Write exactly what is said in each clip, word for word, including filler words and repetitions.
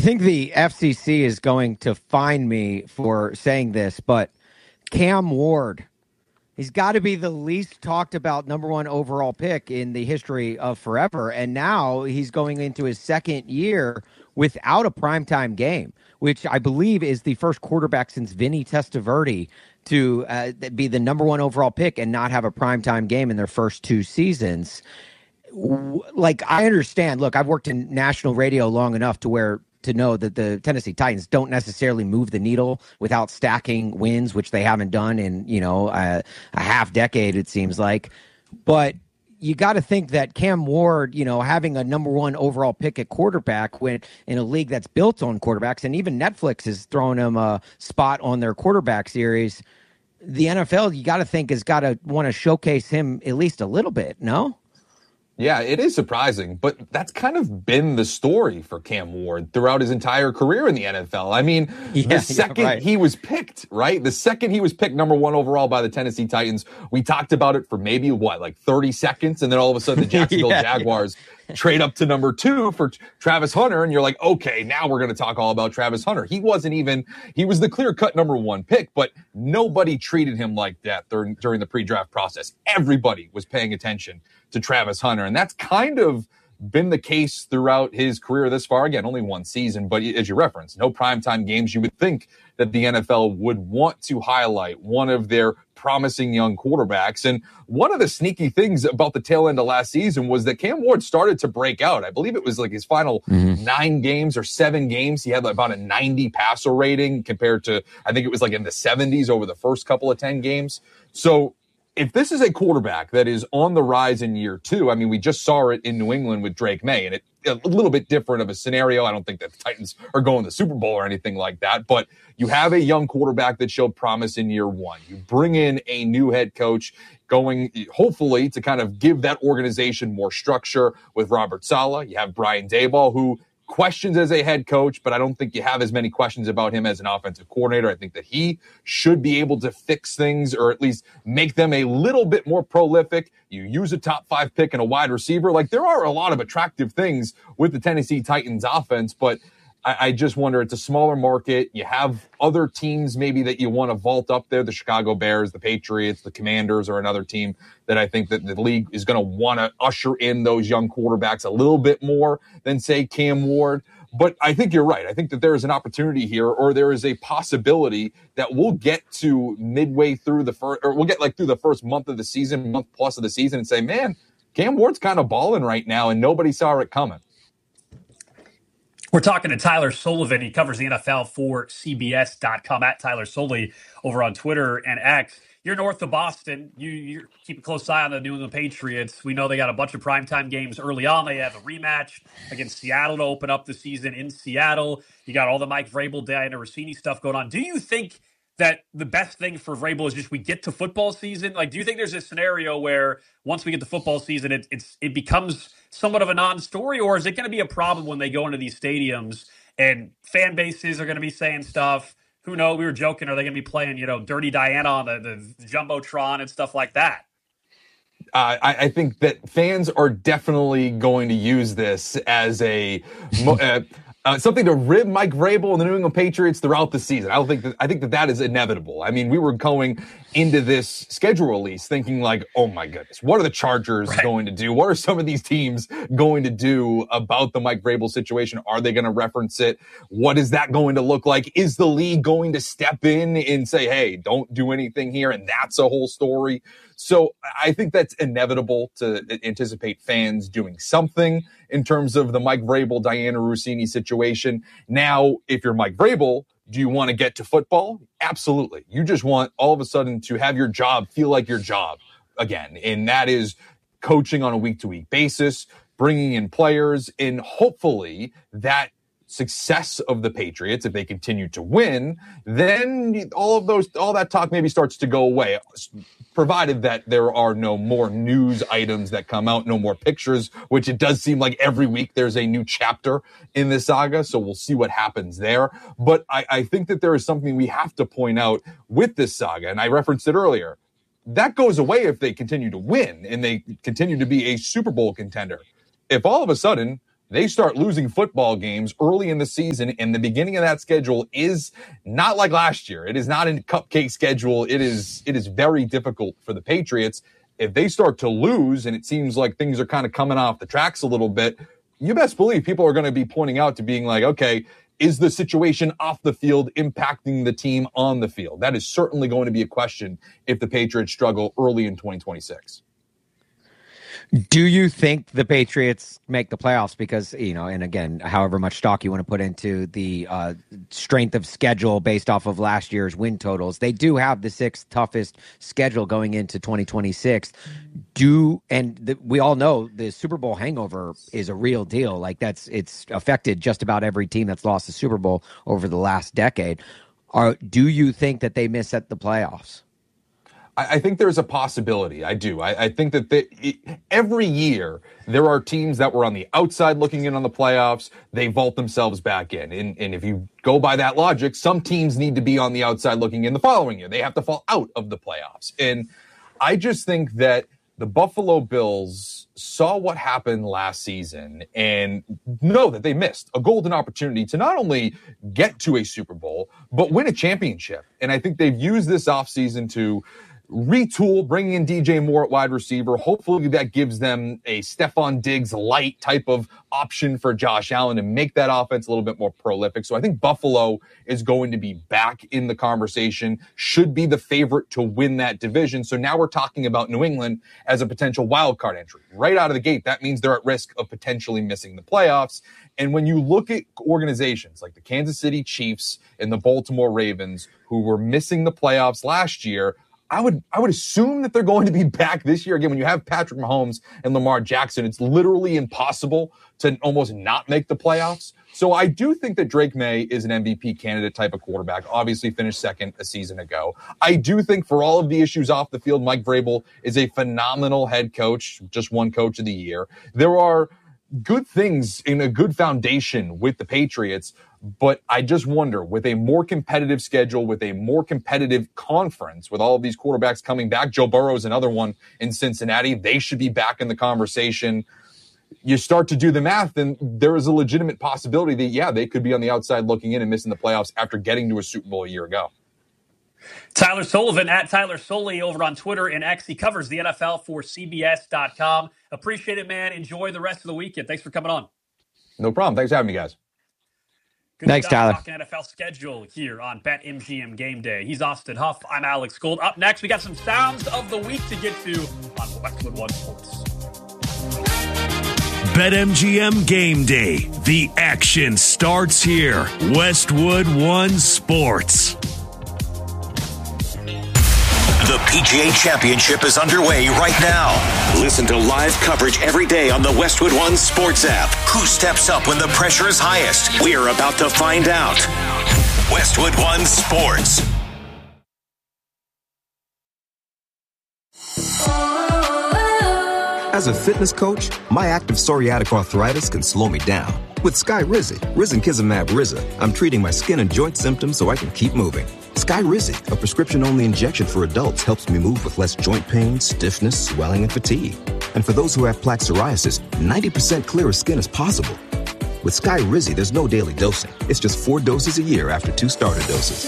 think the F C C is going to fine me for saying this, but Cam Ward, he's got to be the least talked about number one overall pick in the history of forever. And now he's going into his second year without a primetime game, which I believe is the first quarterback since Vinny Testaverde to uh, be the number one overall pick and not have a primetime game in their first two seasons. Like, I understand. Look, I've worked in national radio long enough to where to know that the Tennessee Titans don't necessarily move the needle without stacking wins, which they haven't done in, you know, a, a half decade, it seems like. But you got to think that Cam Ward, you know, having a number one overall pick at quarterback when in a league that's built on quarterbacks, and even Netflix is throwing him a spot on their quarterback series. The N F L, you got to think, has got to want to showcase him at least a little bit, no? Yeah, it is surprising, but that's kind of been the story for Cam Ward throughout his entire career in the N F L. I mean, yeah, the second yeah, right. he was picked, right? The second he was picked number one overall by the Tennessee Titans, we talked about it for maybe, what, like thirty seconds? And then all of a sudden the Jacksonville yeah, Jaguars yeah. trade up to number two for Travis Hunter. And you're like, okay, now we're going to talk all about Travis Hunter. He wasn't even, he was the clear-cut number one pick, but nobody treated him like that during, during the pre-draft process. Everybody was paying attention to Travis Hunter. And that's kind of been the case throughout his career this far. Again, only one season, but as you referenced, no primetime games. You would think that the N F L would want to highlight one of their promising young quarterbacks. And one of the sneaky things about the tail end of last season was that Cam Ward started to break out. I believe it was like his final mm-hmm. nine games or seven games. He had about a ninety passer rating compared to, I think it was like in the seventies over the first couple of ten games. So if this is a quarterback that is on the rise in year two, I mean, we just saw it in New England with Drake May, and it a little bit different of a scenario. I don't think that the Titans are going to the Super Bowl or anything like that, but you have a young quarterback that showed promise in year one. You bring in a new head coach going, hopefully, to kind of give that organization more structure with Robert Saleh. You have Brian Daboll, who questions as a head coach, but I don't think you have as many questions about him as an offensive coordinator. I think that he should be able to fix things or at least make them a little bit more prolific. You use a top five pick and a wide receiver. Like, there are a lot of attractive things with the Tennessee Titans offense, but I, I just wonder, it's a smaller market. You have other teams maybe that you want to vault up there. The Chicago Bears, the Patriots, the Commanders are another team that I think that the league is going to want to usher in those young quarterbacks a little bit more than, say, Cam Ward. But I think you're right. I think that there is an opportunity here, or there is a possibility that we'll get to midway through the first, or we'll get like through the first month of the season, month plus of the season, and say, man, Cam Ward's kind of balling right now, and nobody saw it coming. We're talking to Tyler Sullivan. He covers the N F L for C B S dot com, at Tyler Sully over on Twitter and X. You're north of Boston. You you keep a close eye on the New England Patriots. We know they got a bunch of primetime games early on. They have a rematch against Seattle to open up the season in Seattle. You got all the Mike Vrabel, Diana Rossini stuff going on. Do you think that the best thing for Vrabel is just we get to football season? Like, do you think there's a scenario where once we get to football season, it, it's it becomes somewhat of a non-story, or is it going to be a problem when they go into these stadiums and fan bases are going to be saying stuff? Who knows? We were joking. Are they going to be playing, you know, Dirty Diana on the, the Jumbotron and stuff like that? Uh, I, I think that fans are definitely going to use this as a uh, uh, something to rib Mike Vrabel and the New England Patriots throughout the season. I don't think that I think that that is inevitable. I mean, we were going into this schedule release thinking like, oh my goodness, what are the Chargers right. going to do? What are some of these teams going to do about the Mike Vrabel situation? Are they going to reference it? What is that going to look like? Is the league going to step in and say, hey, don't do anything here? And that's a whole story. So I think that's inevitable to anticipate fans doing something in terms of the Mike Vrabel, Diana Rossini situation. Now, if you're Mike Vrabel, do you want to get to football? Absolutely. You just want all of a sudden to have your job feel like your job again. And that is coaching on a week-to-week basis, bringing in players, and hopefully that success of the Patriots, if they continue to win, then all of those, all that talk maybe starts to go away, provided that there are no more news items that come out, no more pictures, which it does seem like every week there's a new chapter in this saga. So we'll see what happens there. But I, I think that there is something we have to point out with this saga, and I referenced it earlier. That goes away if they continue to win and they continue to be a Super Bowl contender. If all of a sudden they start losing football games early in the season, and the beginning of that schedule is not like last year. It is not a cupcake schedule. It is, it is very difficult for the Patriots. If they start to lose, and it seems like things are kind of coming off the tracks a little bit, you best believe people are going to be pointing out to being like, okay, is the situation off the field impacting the team on the field? That is certainly going to be a question if the Patriots struggle early in twenty twenty-six. Do you think the Patriots make the playoffs? Because, you know, and again, however much stock you want to put into the uh, strength of schedule based off of last year's win totals, they do have the sixth toughest schedule going into twenty twenty-six. Do and the, we all know the Super Bowl hangover is a real deal. Like that's it's affected just about every team that's lost the Super Bowl over the last decade. Are do you think that they miss at the playoffs? I think there's a possibility. I do. I, I think that they, it, every year there are teams that were on the outside looking in on the playoffs. They vault themselves back in. And, and if you go by that logic, some teams need to be on the outside looking in the following year. They have to fall out of the playoffs. And I just think that the Buffalo Bills saw what happened last season and know that they missed a golden opportunity to not only get to a Super Bowl, but win a championship. And I think they've used this offseason to retool, bringing in D J Moore at wide receiver. Hopefully that gives them a Stephon Diggs light type of option for Josh Allen to make that offense a little bit more prolific. So I think Buffalo is going to be back in the conversation, should be the favorite to win that division. So now we're talking about New England as a potential wild card entry. Right out of the gate, that means they're at risk of potentially missing the playoffs. And when you look at organizations like the Kansas City Chiefs and the Baltimore Ravens, who were missing the playoffs last year, I would I would assume that they're going to be back this year. Again, when you have Patrick Mahomes and Lamar Jackson, it's literally impossible to almost not make the playoffs. So I do think that Drake May is an M V P candidate type of quarterback, obviously finished second a season ago. I do think for all of the issues off the field, Mike Vrabel is a phenomenal head coach, just one coach of the year. There are good things in a good foundation with the Patriots, but I just wonder, with a more competitive schedule, with a more competitive conference, with all of these quarterbacks coming back, Joe Burrow is another one in Cincinnati. They should be back in the conversation. You start to do the math, and there is a legitimate possibility that, yeah, they could be on the outside looking in and missing the playoffs after getting to a Super Bowl a year ago. Tyler Sullivan at Tyler Soley over on Twitter and X. He covers the N F L for C B S dot com. Appreciate it, man. Enjoy the rest of the weekend. Thanks for coming on. No problem. Thanks for having me, guys. Good Thanks, stuff. Tyler. Talking N F L schedule here on BetMGM Game Day. He's Austin Huff. I'm Alex Gold. Up next, we got some sounds of the week to get to on Westwood One Sports. BetMGM Game Day. The action starts here. Westwood One Sports. The P G A Championship is underway right now. Listen to live coverage every day on the Westwood One Sports app. Who steps up when the pressure is highest? We're about to find out. Westwood One Sports. As a fitness coach, my active psoriatic arthritis can slow me down. With Skyrizi, risankizumab Riza, I'm treating my skin and joint symptoms so I can keep moving. Skyrizi, a prescription-only injection for adults, helps me move with less joint pain, stiffness, swelling, and fatigue. And for those who have plaque psoriasis, ninety percent clearer skin is possible. With Skyrizi, there's no daily dosing. It's just four doses a year after two starter doses.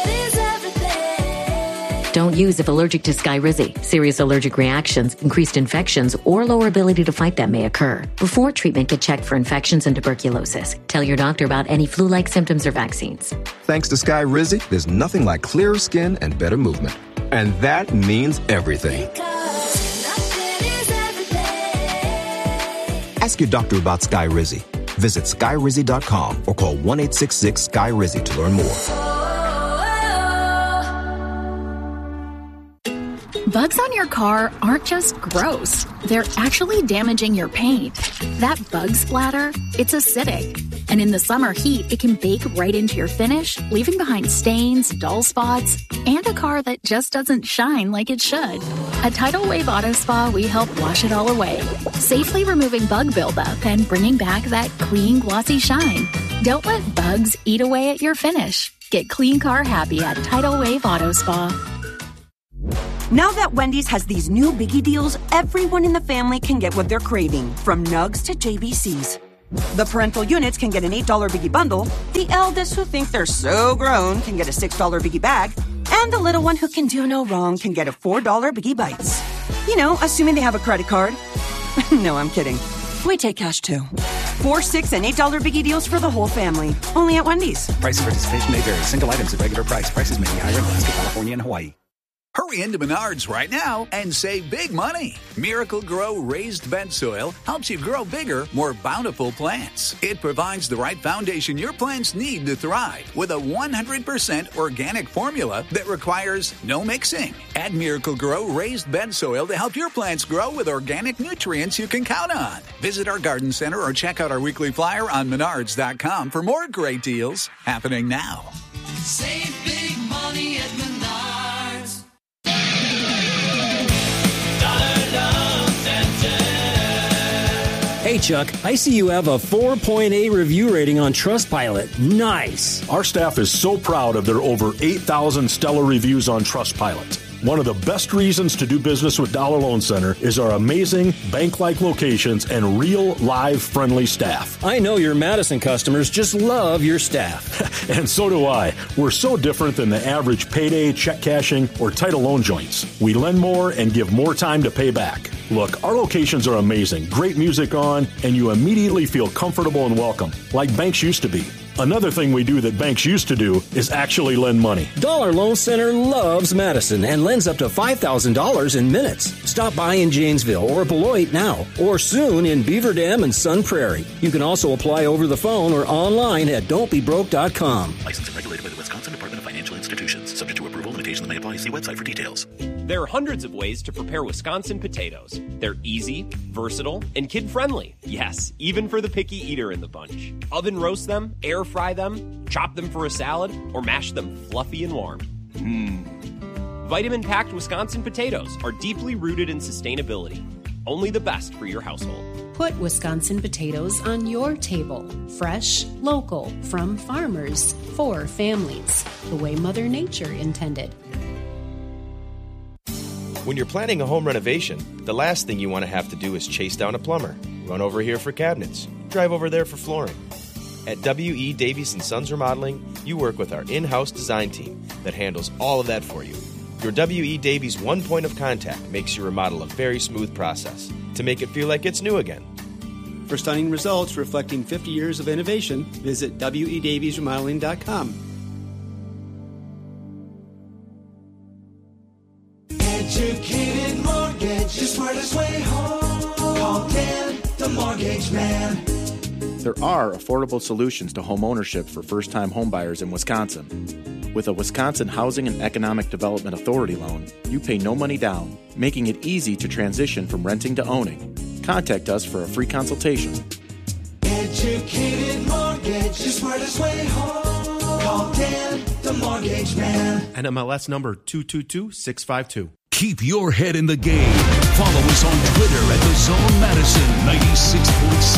Don't use if allergic to Skyrizi. Serious allergic reactions, increased infections, or lower ability to fight them may occur. Before treatment, get checked for infections and tuberculosis. Tell your doctor about any flu-like symptoms or vaccines. Thanks to Skyrizi, there's nothing like clearer skin and better movement. And that means everything. Ask your doctor about Skyrizi. Visit Skyrizi dot com or call one eight six six Sky Rizi to learn more. Bugs on your car aren't just gross. They're actually damaging your paint. That bug splatter, it's acidic. And in the summer heat, it can bake right into your finish, leaving behind stains, dull spots, and a car that just doesn't shine like it should. At Tidal Wave Auto Spa, we help wash it all away, safely removing bug buildup and bringing back that clean, glossy shine. Don't let bugs eat away at your finish. Get clean car happy at Tidal Wave Auto Spa. Now that Wendy's has these new biggie deals, everyone in the family can get what they're craving, from nugs to J B Cs. The parental units can get an eight dollar Biggie bundle. The eldest who think they're so grown can get a six dollar Biggie bag. And the little one who can do no wrong can get a four dollar Biggie Bites. You know, assuming they have a credit card. No, I'm kidding. We take cash too. Four, six, and eight dollar Biggie deals for the whole family. Only at Wendy's. Price of participation may vary. Single items at regular price. Prices may be higher in Alaska, California, and Hawaii. Hurry into Menards right now and save big money. Miracle Grow Raised Bed Soil helps you grow bigger, more bountiful plants. It provides the right foundation your plants need to thrive with a one hundred percent organic formula that requires no mixing. Add Miracle Grow Raised Bed Soil to help your plants grow with organic nutrients you can count on. Visit our garden center or check out our weekly flyer on menards dot com for more great deals happening now. Save big money at Menards. Hey, Chuck, I see you have a four point eight review rating on Trustpilot. Nice. Our staff is so proud of their over eight thousand stellar reviews on Trustpilot. One of the best reasons to do business with Dollar Loan Center is our amazing bank-like locations and real, live, friendly staff. I know your Madison customers just love your staff. And so do I. We're so different than the average payday, check cashing, or title loan joints. We lend more and give more time to pay back. Look, our locations are amazing, great music on, and you immediately feel comfortable and welcome, like banks used to be. Another thing we do that banks used to do is actually lend money. Dollar Loan Center loves Madison and lends up to five thousand dollars in minutes. Stop by in Janesville or Beloit now, or soon in Beaver Dam and Sun Prairie. You can also apply over the phone or online at don't be broke dot com. Licensed and regulated by the Wisconsin Department of Financial Institutions. Subject to approval, limitations may apply. See website for details. There are hundreds of ways to prepare Wisconsin potatoes. They're easy, versatile, and kid-friendly. Yes, even for the picky eater in the bunch. Oven roast them, air fry them, chop them for a salad, or mash them fluffy and warm. Mmm. Vitamin-packed Wisconsin potatoes are deeply rooted in sustainability. Only the best for your household. Put Wisconsin potatoes on your table. Fresh, local, from farmers, for families. The way Mother Nature intended. When you're planning a home renovation, the last thing you want to have to do is chase down a plumber, run over here for cabinets, drive over there for flooring. At W E. Davies and Sons Remodeling, you work with our in-house design team that handles all of that for you. Your W E. Davies one point of contact makes your remodel a very smooth process to make it feel like it's new again. For stunning results reflecting fifty years of innovation, visit W E Davies Remodeling dot com. Educated mortgage, the smartest way home. Call Dan, the mortgage man. There are affordable solutions to home ownership for first-time homebuyers in Wisconsin. With a Wisconsin Housing and Economic Development Authority loan, you pay no money down, making it easy to transition from renting to owning. Contact us for a free consultation. Educated mortgage, the smartest way home. Call Dan, the mortgage man. N M L S number two two two six five two. Keep your head in the game. Follow us on Twitter at The Zone Madison ninety-six point seven.